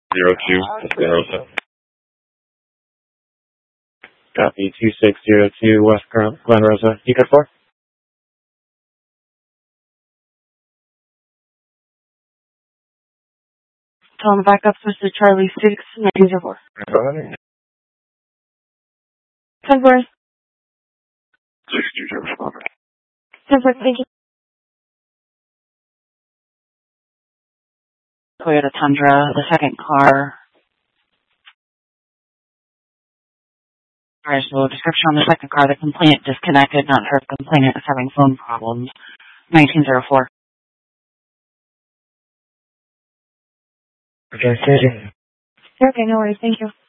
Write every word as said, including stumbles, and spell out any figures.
zero two Santa Rosa. Copy two six zero two West Glen Rosa. You got four? Tell them back up switch to Charlie six nine zero four. Go ahead. ten four. six two zero four. ten four, thank you. Toyota Tundra, the second car. Alright, so description on the second car, the complainant disconnected, not her complainant is having phone problems. nineteen oh four. Okay, thank you. Okay, no worries, thank you.